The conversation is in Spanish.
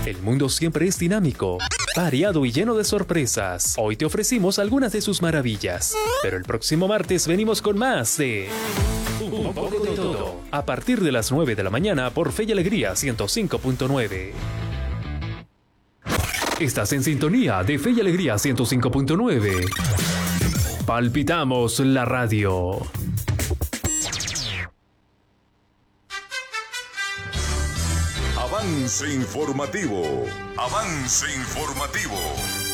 El mundo siempre es dinámico, variado y lleno de sorpresas. Hoy te ofrecimos algunas de sus maravillas, pero el próximo martes venimos con más de Un poco de todo, a partir de las 9 de la mañana por Fe y Alegría 105.9. Estás en sintonía de Fe y Alegría 105.9. Palpitamos la radio. Avance informativo. Avance informativo.